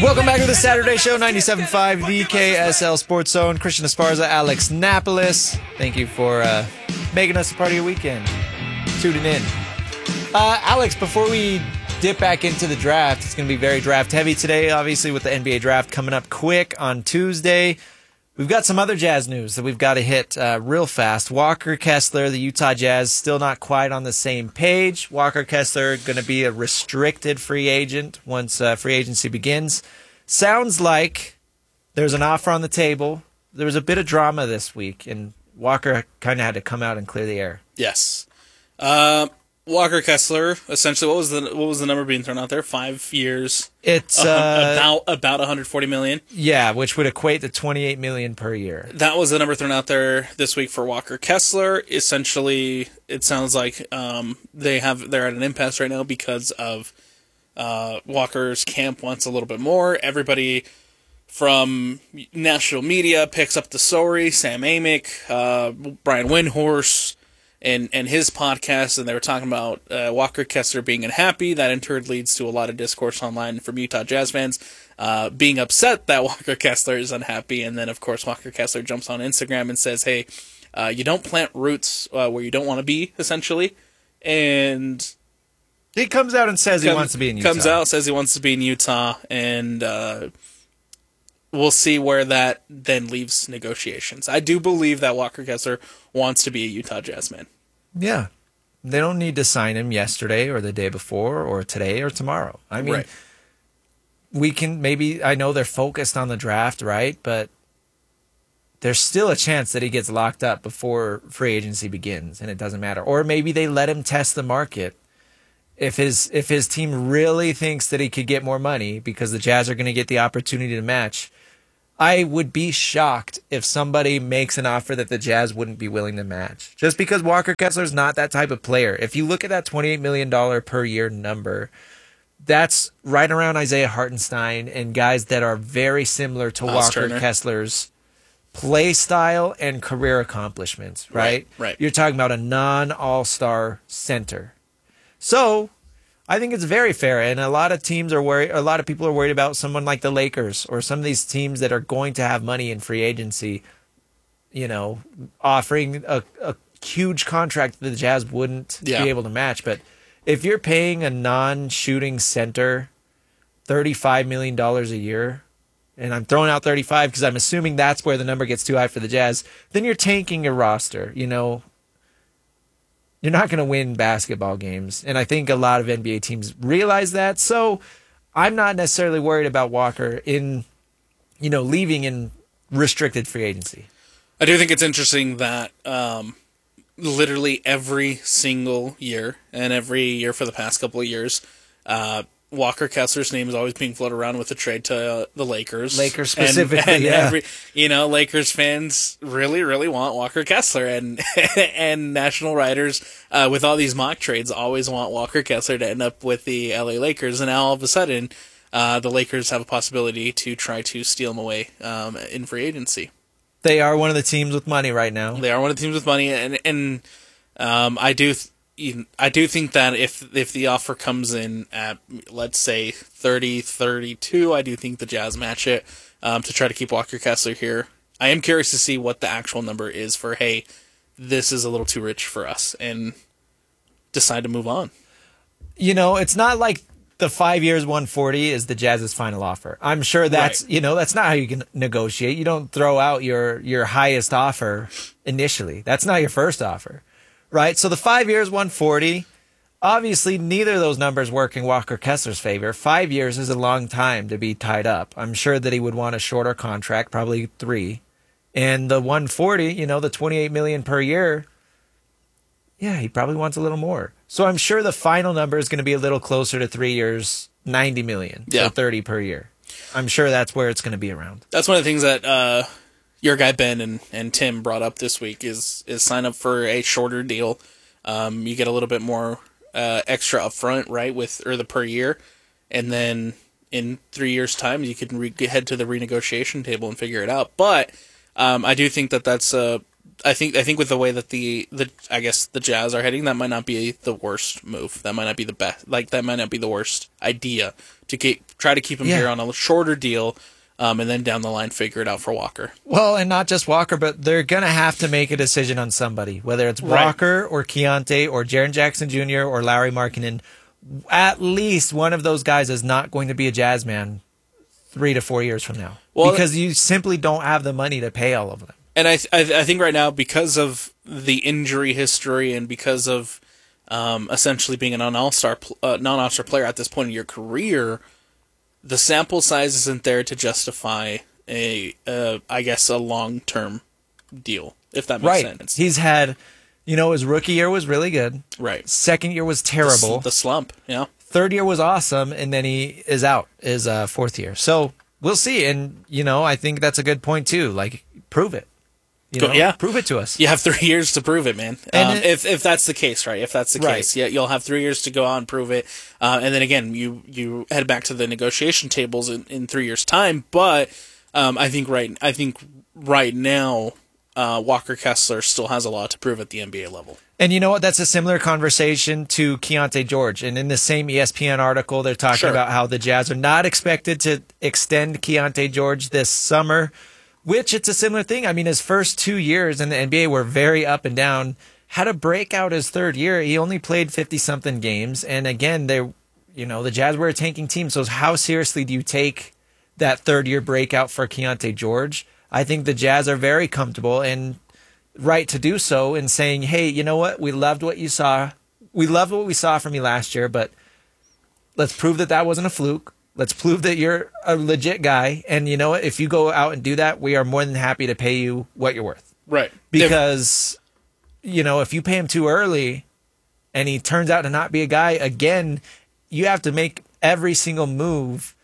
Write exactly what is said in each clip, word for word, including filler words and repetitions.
Welcome back to the Saturday Show, ninety-seven point five, the K S L Sports Zone. Christian Esparza, Alex Napolis. Thank you for uh, making us a part of your weekend. Tuning in. Uh, Alex, before we dip back into the draft, it's going to be very draft heavy today, obviously, with the N B A draft coming up quick on Tuesday. We've got some other Jazz news that we've got to hit uh, real fast. Walker Kessler, the Utah Jazz, still not quite on the same page. Walker Kessler going to be a restricted free agent once uh, free agency begins. Sounds like there's an offer on the table. There was a bit of drama this week, and Walker kind of had to come out and clear the air. Yes. Uh, Walker Kessler, essentially, what was the what was the number being thrown out there? Five years. It's uh, uh, about about one hundred forty million dollars. Yeah, which would equate to twenty-eight million dollars per year. That was the number thrown out there this week for Walker Kessler. Essentially, it sounds like um, they have they're at an impasse right now because of uh, Walker's camp wants a little bit more. Everybody from national media picks up the story. Sam Amick, uh, Brian Windhorst, and and his podcast, and they were talking about uh, Walker Kessler being unhappy. That in turn leads to a lot of discourse online from Utah Jazz fans uh, being upset that Walker Kessler is unhappy. And then, of course, Walker Kessler jumps on Instagram and says, hey, uh, you don't plant roots uh, where you don't want to be, essentially. And he comes out and says comes, he wants to be in Utah. Comes out, says he wants to be in Utah, and uh, we'll see where that then leaves negotiations. I do believe that Walker Kessler wants to be a Utah Jazz man. Yeah. They don't need to sign him yesterday or the day before or today or tomorrow. I mean, right. we can maybe, I know they're focused on the draft, right? But there's still a chance that he gets locked up before free agency begins, and it doesn't matter. Or maybe they let him test the market. If his if his team really thinks that he could get more money because the Jazz are going to get the opportunity to match, I would be shocked if somebody makes an offer that the Jazz wouldn't be willing to match. Just because Walker Kessler's not that type of player. If you look at that twenty-eight million dollars per year number, that's right around Isaiah Hartenstein and guys that are very similar to Miles Walker Turner. Kessler's play style and career accomplishments, right? Right, right. You're talking about a non-all-star center. So I think it's very fair, and a lot of teams are worried. A lot of people are worried about someone like the Lakers or some of these teams that are going to have money in free agency. You know, offering a, a huge contract that the Jazz wouldn't Yeah. be able to match. But if you're paying a non-shooting center thirty-five million dollars a year, and I'm throwing out thirty-five because I'm assuming that's where the number gets too high for the Jazz, then you're tanking your roster. You know. You're not going to win basketball games. And I think a lot of N B A teams realize that. So I'm not necessarily worried about Walker in, you know, leaving in restricted free agency. I do think it's interesting that um, literally every single year, and every year for the past couple of years, uh, Walker Kessler's name is always being floated around with a trade to uh, the Lakers. Lakers specifically, and, and yeah. Every, you know, Lakers fans really, really want Walker Kessler, and and national writers uh, with all these mock trades always want Walker Kessler to end up with the L A Lakers, and now all of a sudden, uh, the Lakers have a possibility to try to steal him away um, in free agency. They are one of the teams with money right now. They are one of the teams with money, and and um, I do. Th- I do think that if if the offer comes in at, let's say, thirty, thirty-two, I do think the Jazz match it um, to try to keep Walker Kessler here. I am curious to see what the actual number is for, hey, this is a little too rich for us, and decide to move on. You know, it's not like the five years, one forty is the Jazz's final offer. I'm sure that's, Right. you know, that's not how you can negotiate. You don't throw out your, your highest offer initially. That's not your first offer. Right, so the five years, one forty, obviously neither of those numbers work in Walker Kessler's favor. Five years is a long time to be tied up. I'm sure that he would want a shorter contract, probably three. And the one forty, you know, the twenty-eight million dollars per year, yeah, he probably wants a little more. So I'm sure the final number is going to be a little closer to three years, ninety million dollars, Yeah. so thirty per year. I'm sure that's where it's going to be around. That's one of the things that uh, your guy Ben and, and Tim brought up this week is is sign up for a shorter deal. Um, you get a little bit more uh, extra upfront, right, with or the per year, and then in three years' time you can re- head to the renegotiation table and figure it out. But um, I do think that that's a I think I think with the way that the, the I guess the Jazz are heading, that might not be the worst move. That might not be the best. Like that might not be the worst idea to keep try to keep him Yeah. here on a shorter deal, um, and then down the line figure it out for Walker. Well, and not just Walker, but they're going to have to make a decision on somebody, whether it's Right. Walker or Keontae or Jaren Jackson Junior or Larry Markkinen. At least one of those guys is not going to be a Jazz man three to four years from now. Well, because you simply don't have the money to pay all of them. And I, th- I th- I think right now, because of the injury history and because of um, essentially being a non-all-star pl- uh, non-all-star player at this point in your career, the sample size isn't there to justify a uh, I guess a long-term deal, if that makes Right. sense. He's had, you know, his rookie year was really good. Right. Second year was The, terrible. s- the slump, yeah. Third year was awesome, and then he is out his uh, fourth year. So we'll see. And, you know, I think that's a good point, too. Like, prove it. You Go- know, yeah. prove it to us. You have three years to prove it, man. And Um, it- if if that's the case, right? If that's the Right. case, yeah, you'll have three years to go out and prove it. Uh, and then again, you you head back to the negotiation tables in, in three years' time. But um, I think right I think right now, uh, Walker Kessler still has a lot to prove at the N B A level. And you know what? That's a similar conversation to Keontae George. And in the same E S P N article, they're talking Sure. about how the Jazz are not expected to extend Keontae George this summer, which it's a similar thing. I mean, his first two years in the N B A were very up and down. Had a breakout his third year. He only played fifty-something games. And again, they, you know, the Jazz were a tanking team. So how seriously do you take that third-year breakout for Keontae George? I think the Jazz are very comfortable and right to do so in saying, hey, you know what? We loved what you saw. We loved what we saw from you last year, but let's prove that that wasn't a fluke. Let's prove that you're a legit guy. And you know what? If you go out and do that, we are more than happy to pay you what you're worth. Right. Because, you know, if you pay him too early and he turns out to not be a guy, again, you have to make every single move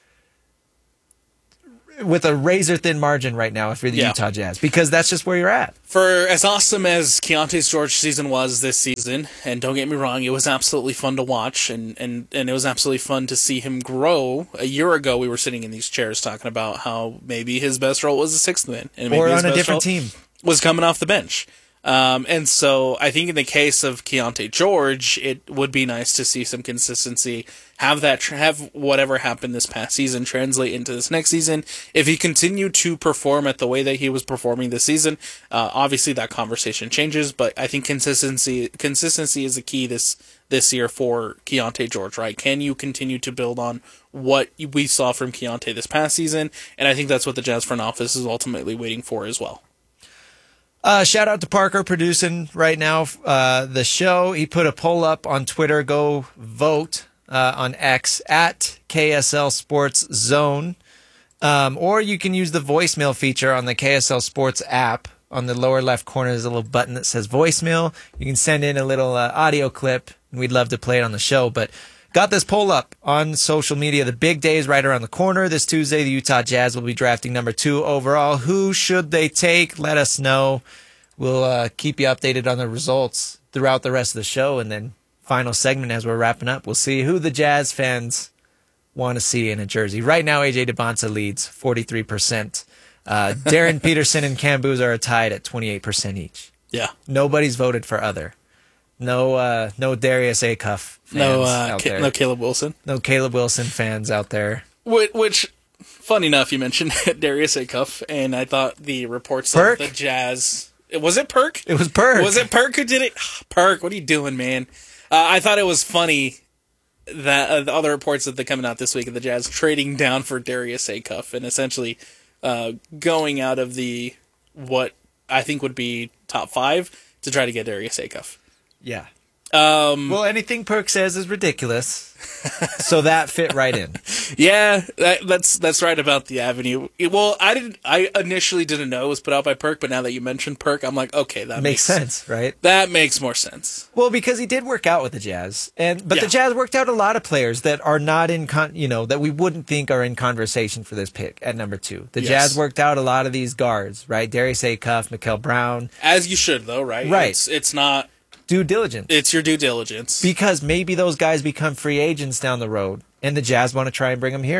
with a razor thin margin right now if you're the Yeah. Utah Jazz, because that's just where you're at. For as awesome as Keontae's George season was this season, and don't get me wrong, it was absolutely fun to watch, and, and, and it was absolutely fun to see him grow. A year ago, we were sitting in these chairs talking about how maybe his best role was a sixth man, and maybe Or his on a best different role team. was coming off the bench. Um, and so I think in the case of Keontae George, it would be nice to see some consistency, have that, have whatever happened this past season translate into this next season. If he continued to perform at the way that he was performing this season, uh, obviously that conversation changes, but I think consistency, consistency is the key this, this year for Keontae George, right? Can you continue to build on what we saw from Keontae this past season? And I think that's what the Jazz front office is ultimately waiting for as well. Uh, shout out to Parker producing right now uh, the show. He put a poll up on Twitter. Go vote uh, on X at K S L Sports Zone. Um, or you can use the voicemail feature on the K S L Sports app. On the lower left corner, there's a little button that says voicemail. You can send in a little uh, audio clip, and we'd love to play it on the show. But got this poll up on social media. The big day is right around the corner. This Tuesday, the Utah Jazz will be drafting number two overall. Who should they take? Let us know. We'll uh, keep you updated on the results throughout the rest of the show. And then final segment as we're wrapping up, we'll see who the Jazz fans want to see in a jersey. Right now, A J DeBonsa leads forty-three percent. Uh, Darren Peterson and Cam Boozer are tied at twenty-eight percent each. Yeah. Nobody's voted for other. No, uh, no Darius Acuff fans No, uh, out Ca- there. no Caleb Wilson. No Caleb Wilson fans out there. Which, which funny enough, you mentioned Darius Acuff, and I thought the reports Perk? of the Jazz. Was it Perk? It was Perk. Was it Perk who did it? Perk, what are you doing, man? Uh, I thought it was funny that uh, the other reports that they're coming out this week of the Jazz trading down for Darius Acuff and essentially uh, going out of the what I think would be top five to try to get Darius Acuff. Yeah. Um, Well, anything Perk says is ridiculous. So that fit right in. Yeah, that, that's that's right about the Avenue. It- well, I didn't. I initially didn't know it was put out by Perk, but now that you mentioned Perk, I'm like, okay, that Makes makes, sense, right? That makes more sense. Well, because he did work out with the Jazz, and but Yeah. the Jazz worked out a lot of players that are not in, con- you know, that we wouldn't think are in conversation for this pick at number two. The Yes. Jazz worked out a lot of these guards, right? Darius Acuff, Mikal Brown, As you should, though, right? Right. It's, it's not. due diligence. It's your due diligence. Because maybe those guys become free agents down the road, and the Jazz want to try and bring them here.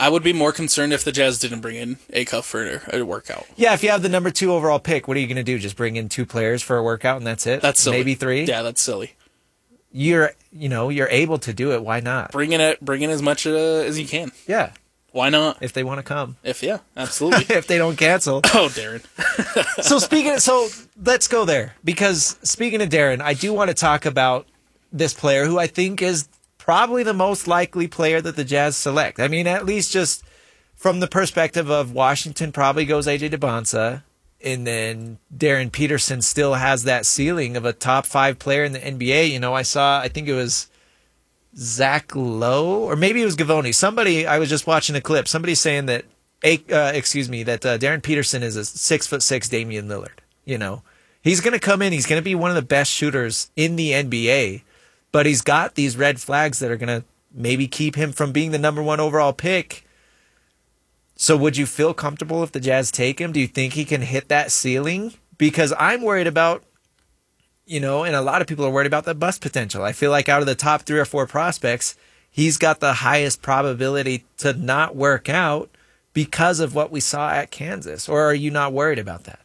I would be more concerned if the Jazz didn't bring in Acuff for a workout. Yeah, if you have the number two overall pick, what are you going to do? Just bring in two players for a workout and that's it? That's silly. Maybe three? Yeah, that's silly. You're, you know, you're able to do it. Why not? Bring in it. Bring in as much uh, as you can. Yeah. Why not? If they want to come. If yeah, absolutely. If they don't cancel. Oh, Darren. So speaking, of, so let's go there because speaking of Darren, I do want to talk about this player who I think is probably the most likely player that the Jazz select. I mean, at least just from the perspective of Washington probably goes A J DeBonsa, and then Darren Peterson still has that ceiling of a top five player in the N B A. You know, I saw, I think it was Zach Lowe, or maybe it was Gavoni. Somebody, I was just watching a clip. Somebody saying that, uh, excuse me, that uh, Darren Peterson is a six foot six Damian Lillard. You know, he's going to come in. He's going to be one of the best shooters in the N B A, but he's got these red flags that are going to maybe keep him from being the number one overall pick. So would you feel comfortable if the Jazz take him? Do you think he can hit that ceiling? Because I'm worried about, you know, and a lot of people are worried about the bust potential. I feel like out of the top three or four prospects, he's got the highest probability to not work out because of what we saw at Kansas. Or are you not worried about that?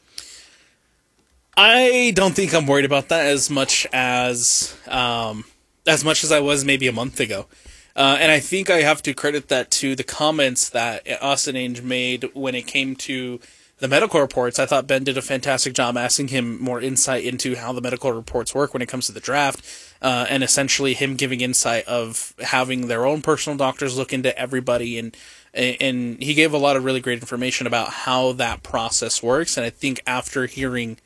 I don't think I'm worried about that as much as um, as much as I was maybe a month ago. Uh, and I think I have to credit that to the comments that Austin Ainge made when it came to the medical reports. I thought Ben did a fantastic job asking him more insight into how the medical reports work when it comes to the draft, uh, and essentially him giving insight of having their own personal doctors look into everybody, and and he gave a lot of really great information about how that process works. And I think after hearing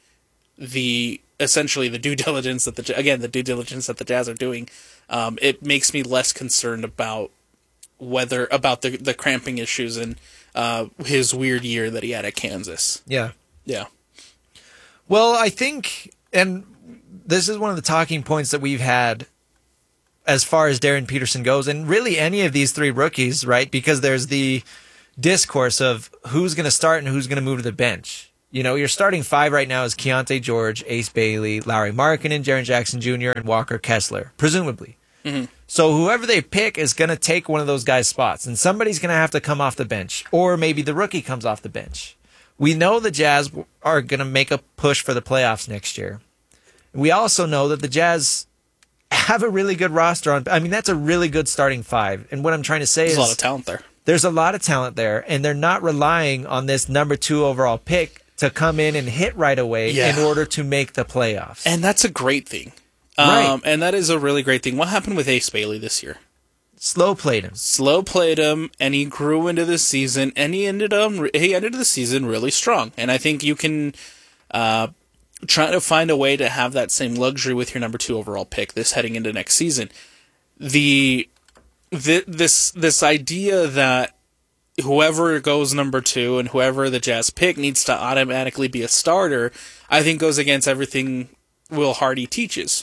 the essentially the due diligence that the again the due diligence that the Jazz are doing, um, it makes me less concerned about whether about the the cramping issues and uh, his weird year that he had at Kansas. Yeah, yeah. Well, I think, and this is one of the talking points that we've had as far as Darren Peterson goes, and really any of these three rookies, right? Because there's the discourse of who's going to start and who's going to move to the bench. You know, your starting five right now is Keontae George, Ace Bailey, Lauri Markkanen, Jaren Jackson Junior, and Walker Kessler, presumably. Mm-hmm. So whoever they pick is going to take one of those guys' spots, and somebody's going to have to come off the bench, or maybe the rookie comes off the bench. We know the Jazz are going to make a push for the playoffs next year. We also know that the Jazz have a really good roster on. I mean, that's a really good starting five. And what I'm trying to say There's is a lot of talent there. There's a lot of talent there, and they're not relying on this number two overall pick to come in and hit right away yeah. in order to make the playoffs. And that's a great thing. Right. Um, and that is a really great thing. What happened with Ace Bailey this year? Slow played him. Slow played him, and he grew into the season, and he ended up he ended the season really strong. And I think you can uh, try to find a way to have that same luxury with your number two overall pick this heading into next season. The, the this this idea that whoever goes number two and whoever the Jazz pick needs to automatically be a starter, I think goes against everything Will Hardy teaches.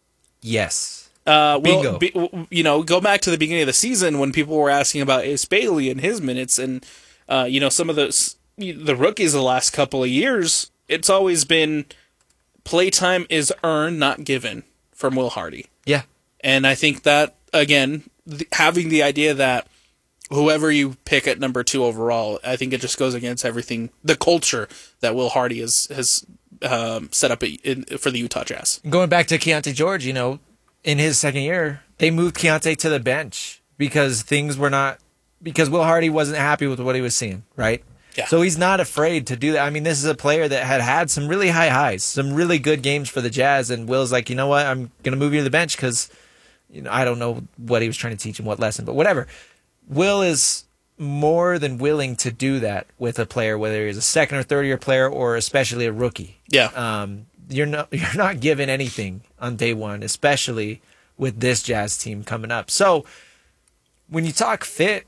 Yes. Uh, Bingo. Well, be, you know, go back to the beginning of the season when people were asking about Ace Bailey and his minutes, and uh, you know, some of the the rookies the last couple of years. It's always been playtime is earned, not given, from Will Hardy. Yeah. And I think that again, th- having the idea that whoever you pick at number two overall, I think it just goes against everything, the culture that Will Hardy has has um, set up in, for the Utah Jazz. Going back to Keontae George, you know, in his second year, they moved Keontae to the bench because things were not, because Will Hardy wasn't happy with what he was seeing, right? Yeah. So he's not afraid to do that. I mean, this is a player that had had some really high highs, some really good games for the Jazz, and Will's like, you know what, I'm going to move you to the bench because, you know, I don't know what he was trying to teach him, what lesson, but whatever. Will is more than willing to do that with a player, whether he's a second or third year player or especially a rookie. Yeah. Um, you're not you're not given anything on day one, especially with this Jazz team coming up. So when you talk fit,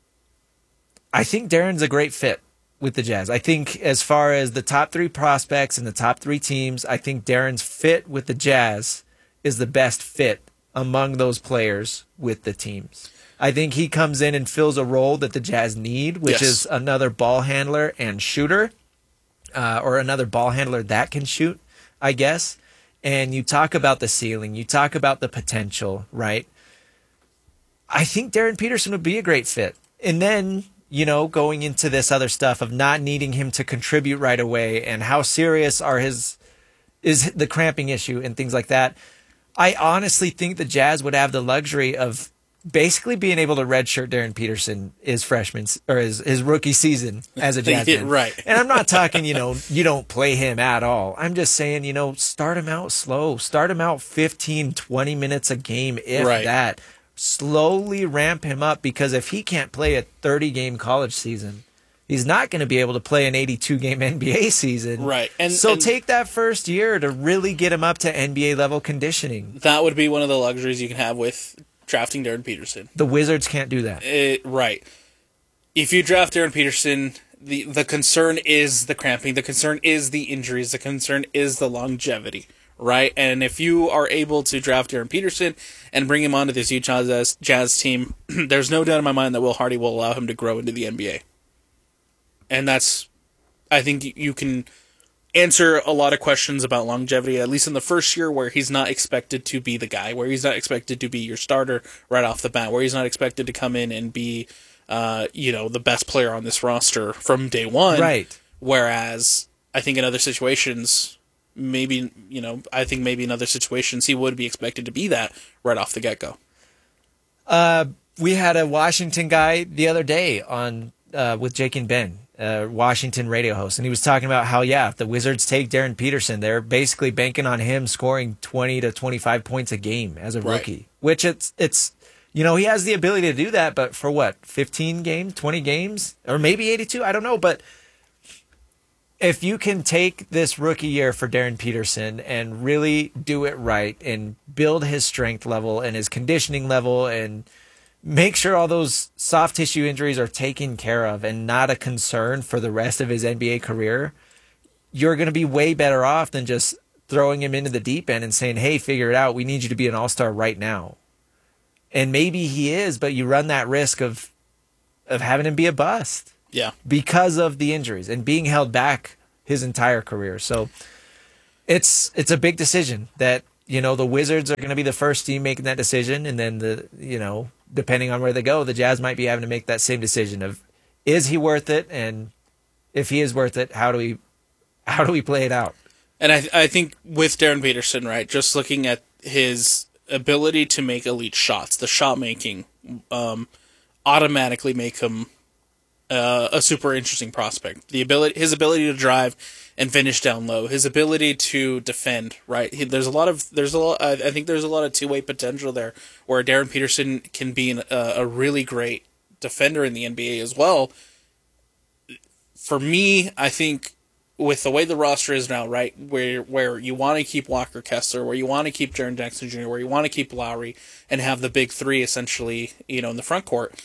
I think Darren's a great fit with the Jazz. I think as far as the top three prospects and the top three teams, I think Darren's fit with the Jazz is the best fit among those players with the teams. I think he comes in and fills a role that the Jazz need, which yes. is another ball handler and shooter, uh, or another ball handler that can shoot, I guess. And you talk about the ceiling, you talk about the potential, right? I think Darren Peterson would be a great fit. and then, you know, going into this other stuff of not needing him to contribute right away and how serious are his is the cramping issue and things like that. I honestly think the Jazz would have the luxury of basically being able to redshirt Darren Peterson his freshman or his, his rookie season as a Jazz fan. Right. And I'm not talking, you know, you don't play him at all. I'm just saying, you know, start him out slow. Start him out fifteen, twenty minutes a game, if Right. that. Slowly ramp him up, because if he can't play a thirty-game college season, he's not going to be able to play an eighty-two-game N B A season. Right. And so and take that first year to really get him up to N B A level conditioning. that would be one of the luxuries you can have with drafting Darren Peterson. The Wizards can't do that. It, right. If you draft Darren Peterson, the, the concern is the cramping. The concern is the injuries. The concern is the longevity. Right? And if you are able to draft Darren Peterson and bring him onto this Utah Jazz, Jazz team, there's no doubt in my mind that Will Hardy will allow him to grow into the N B A. And that's, I think you can answer a lot of questions about longevity, at least in the first year, where he's not expected to be the guy, where he's not expected to be your starter right off the bat, where he's not expected to come in and be, uh, you know, the best player on this roster from day one. Right. Whereas I think in other situations, maybe, you know, I think maybe in other situations he would be expected to be that right off the get-go. Uh, we had a Washington guy the other day on uh, with Jake and Ben, uh, Washington radio host, and he was talking about how, yeah, if the Wizards take Darren Peterson, they're basically banking on him scoring twenty to twenty-five points a game as a rookie, Right. which it's, it's, you know, he has the ability to do that, but for what, fifteen games, twenty games, or maybe eighty-two? I don't know, but if you can take this rookie year for Darren Peterson and really do it right and build his strength level and his conditioning level and make sure all those soft tissue injuries are taken care of and not a concern for the rest of his N B A career, you're going to be way better off than just throwing him into the deep end and saying, hey, figure it out. We need you to be an all-star right now. And maybe he is, but you run that risk of of having him be a bust. Yeah. Because of the injuries and being held back his entire career. So it's it's a big decision that, you know, the Wizards are going to be the first team making that decision. And then, the you know, depending on where they go, the Jazz might be having to make that same decision of, is he worth it? And if he is worth it, how do we how do we play it out? And I I think with Darren Peterson, right, just looking at his ability to make elite shots, the shot making, um, automatically make him Uh, a super interesting prospect. The ability, his ability to drive and finish down low, his ability to defend. Right, he, there's a lot of there's a lot. I, I think there's a lot of two way potential there, where Darren Peterson can be an, uh, a really great defender in the N B A as well. For me, I think with the way the roster is now, right, where where you want to keep Walker Kessler, where you want to keep Jaren Jackson Junior, where you want to keep Lowry, and have the big three essentially, you know, in the front court,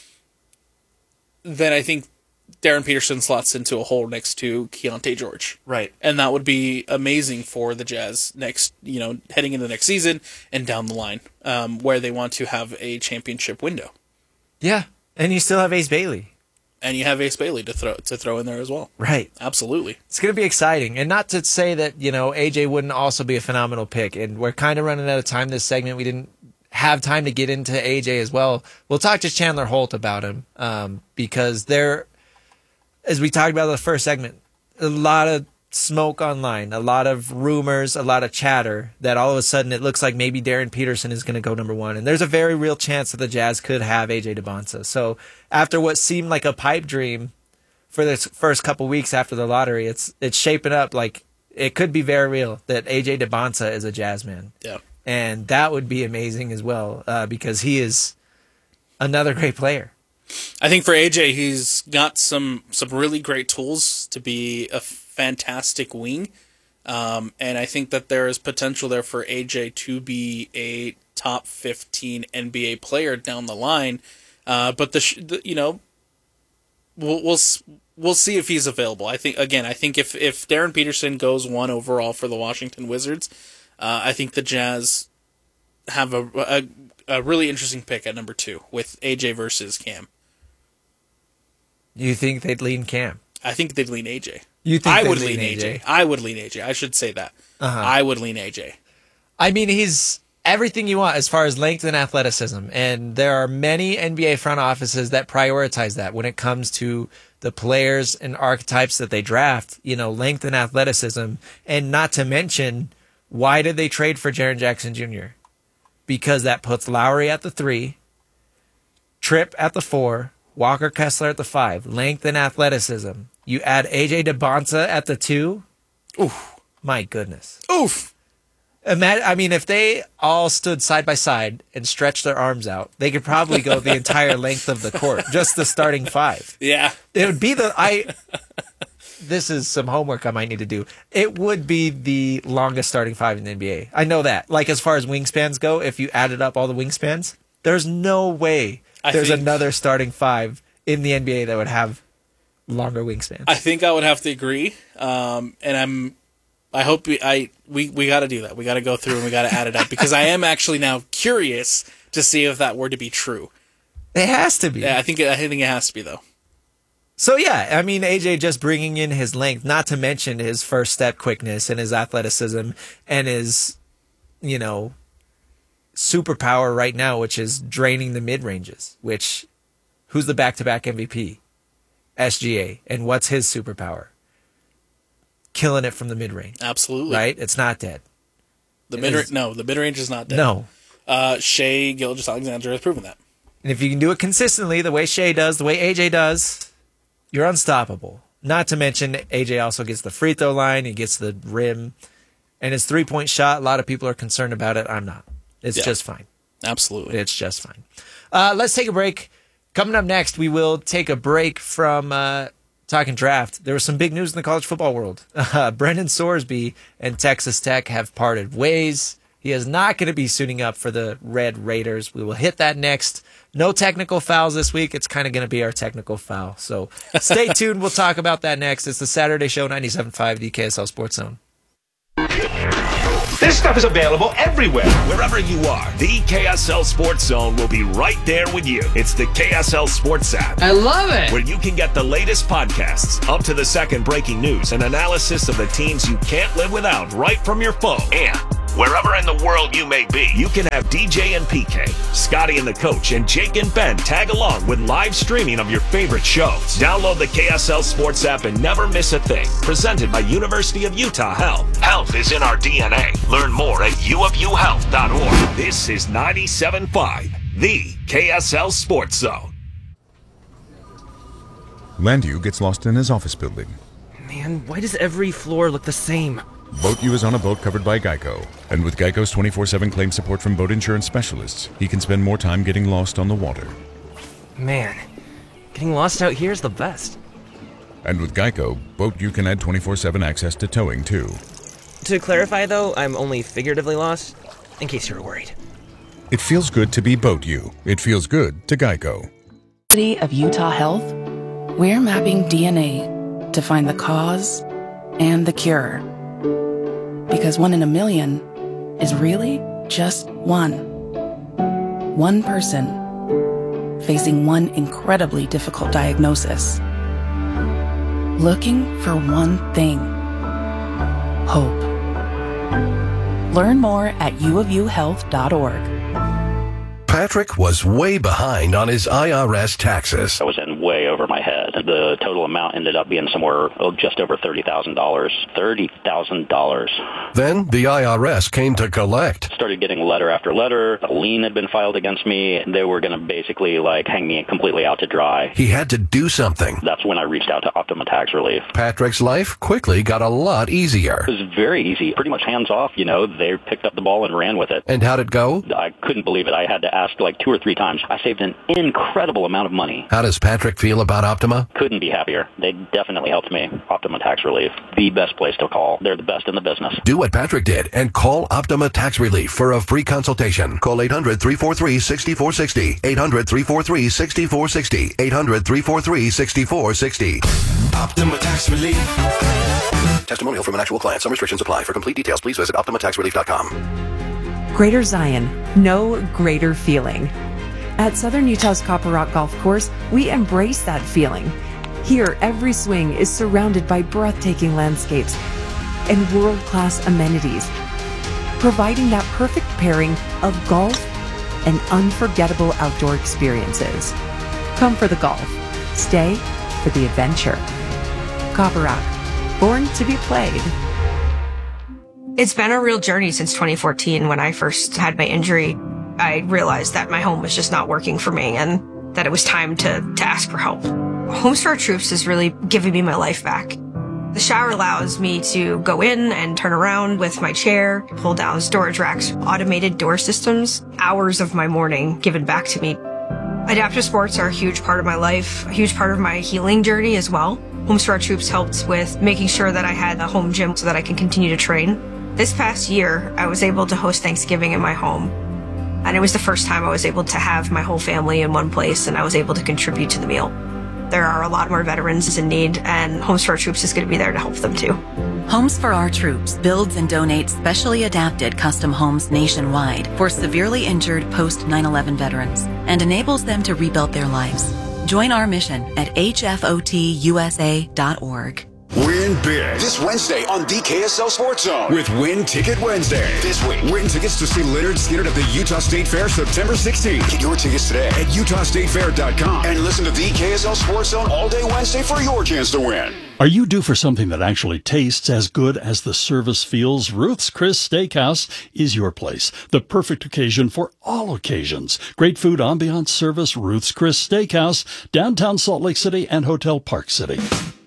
then I think Darren Peterson slots into a hole next to Keontae George. Right. And that would be amazing for the Jazz next, you know, heading into the next season and down the line, um, where they want to have a championship window. Yeah. And you still have Ace Bailey. And you have Ace Bailey to throw to throw in there as well. Right. Absolutely. It's going to be exciting. And not to say that, you know, A J wouldn't also be a phenomenal pick. And we're kind of running out of time this segment. We didn't have time to get into A J as well. We'll talk to Chandler Holt about him um, because there, as we talked about in the first segment, a lot of smoke online, a lot of rumors, a lot of chatter that all of a sudden it looks like maybe Darren Peterson is going to go number one. And there's a very real chance that the Jazz could have A J DeBonsa. So after what seemed like a pipe dream for the first couple weeks after the lottery, it's it's shaping up like it could be very real that A J DeBonsa is a Jazz man. Yeah. And that would be amazing as well uh, because he is another great player. I think for A J, he's got some some really great tools to be a fantastic wing. Um, and I think that there is potential there for A J to be a top fifteen N B A player down the line. Uh, but the, sh- the you know, we'll we'll we'll see if he's available. I think again, I think if if Darren Peterson goes one overall for the Washington Wizards, uh, I think the Jazz have a, a a really interesting pick at number two with A J versus Cam. You think they'd lean Cam? I think they'd lean A J. You think I they'd would lean lean A J. A J? I would lean A J. I should say that. Uh-huh. I would lean A J. I mean, he's everything you want as far as length and athleticism. And there are many N B A front offices that prioritize that when it comes to the players and archetypes that they draft, you know, length and athleticism. And not to mention, why did they trade for Jaren Jackson Junior? Because that puts Lowry at the three, Tripp at the four, Walker Kessler at the five. Length and athleticism. You add A J DeBonta at the two. Oof. My goodness. Oof. Imagine, I mean, if they all stood side by side and stretched their arms out, they could probably go the entire length of the court, just the starting five. Yeah. It would be the, I, this is some homework I might need to do. It would be the longest starting five in the N B A. I know that. Like, as far as wingspans go, if you added up all the wingspans, there's no way I there's think, another starting five in the N B A that would have longer wingspans. I think I would have to agree. Um, and I'm, I hope we, I, we, we got to do that. We got to go through and we got to add it up because I am actually now curious to see if that were to be true. It has to be. Yeah, I think it, I think it has to be though. So yeah, I mean, A J just bringing in his length, not to mention his first step quickness and his athleticism and his, you know, superpower right now, which is draining the mid ranges. Which, who's the back to back M V P? S G A, and what's his superpower? Killing it from the mid range. Absolutely. Right? It's not dead. The It mid is- no, the mid range is not dead. No. Uh, Shea Gilgeous-Alexander has proven that. And if you can do it consistently, the way Shea does, the way A J does, you're unstoppable. Not to mention, A J also gets the free throw line, he gets the rim, and his three point shot. A lot of people are concerned about it. I'm not. It's Yeah. just fine. Absolutely. It's just fine. Uh, let's take a break. Coming up next, we will take a break from uh, talking draft. There was some big news in the college football world. Uh, Brendan Sorsby and Texas Tech have parted ways. He is not going to be suiting up for the Red Raiders. We will hit that next. No technical fouls this week. It's kind of going to be our technical foul. So stay tuned. We'll talk about that next. It's the Saturday Show, ninety-seven point five, the K S L Sports Zone. This stuff is available everywhere. Wherever you are, the K S L Sports Zone will be right there with you. It's the K S L Sports app. I love it. Where you can get the latest podcasts, up to the second breaking news, and analysis of the teams you can't live without right from your phone. And wherever in the world you may be, you can have D J and P K, Scotty and the Coach, and Jake and Ben tag along with live streaming of your favorite shows. Download the K S L Sports app and never miss a thing. Presented by University of Utah Health. Health is in our D N A. Learn more at u of u health dot org. This is ninety-seven point five, the K S L Sports Zone. Landu gets lost in his office building. Man, why does every floor look the same? BoatU is on a boat covered by Geico, and with Geico's twenty-four seven claim support from boat insurance specialists, he can spend more time getting lost on the water. Man, getting lost out here is the best. And with Geico, BoatU can add twenty-four seven access to towing, too. To clarify, though, I'm only figuratively lost, in case you were worried. It feels good to be BoatU. It feels good to Geico. University of Utah Health, we're mapping D N A to find the cause and the cure. Because one in a million is really just one. One person facing one incredibly difficult diagnosis. Looking for one thing. Hope. Learn more at u of u health dot org. Patrick was way behind on his I R S taxes. I was in way over my head. The total amount ended up being somewhere oh, just over thirty thousand dollars. thirty thousand dollars. Then the I R S came to collect. Started getting letter after letter. A lien had been filed against me. They were going to basically like hang me completely out to dry. He had to do something. That's when I reached out to Optima Tax Relief. Patrick's life quickly got a lot easier. It was very easy. Pretty much hands off, you know. They picked up the ball and ran with it. And how'd it go? I couldn't believe it. I had to ask like two or three times. I saved an incredible amount of money. How does Patrick feel about Optima? Couldn't be happier. They definitely helped me. Optima Tax Relief, the best place to call. They're the best in the business. Do what Patrick did and call Optima Tax Relief for a free consultation. Call eight hundred, three four three, six four six zero. eight hundred, three four three, six four six zero. eight hundred, three four three, six four six zero. Optima Tax Relief. Testimonial from an actual client. Some restrictions apply. For complete details, please visit optima tax relief dot com. Greater Zion, no greater feeling. At Southern Utah's Copper Rock Golf Course, we embrace that feeling. Here, every swing is surrounded by breathtaking landscapes and world-class amenities. providing that perfect pairing of golf and unforgettable outdoor experiences. Come for the golf. Stay for the adventure. Copper Rock, born to be played. It's been a real journey since twenty fourteen when I first had my injury. I realized that my home was just not working for me and that it was time to, to ask for help. Homes for Our Troops is really giving me my life back. The shower allows me to go in and turn around with my chair, pull down storage racks, automated door systems, hours of my morning given back to me. Adaptive sports are a huge part of my life, a huge part of my healing journey as well. Homes for Our Troops helped with making sure that I had a home gym so that I can continue to train. This past year, I was able to host Thanksgiving in my home. And it was the first time I was able to have my whole family in one place and I was able to contribute to the meal. There are a lot more veterans in need and Homes for Our Troops is going to be there to help them too. Homes for Our Troops builds and donates specially adapted custom homes nationwide for severely injured post nine eleven veterans and enables them to rebuild their lives. Join our mission at H F O T U S A dot org. Win big this Wednesday on the K S L Sports Zone with Win Ticket Wednesday. This week, win tickets to see Lynyrd Skynyrd at the Utah State Fair September sixteenth. Get your tickets today at utah state fair dot com and listen to the K S L Sports Zone all day Wednesday for your chance to win. Are you due for something that actually tastes as good as the service feels? Ruth's Chris Steakhouse is your place. The perfect occasion for all occasions. Great food, ambiance, service, Ruth's Chris Steakhouse, downtown Salt Lake City and Hotel Park City.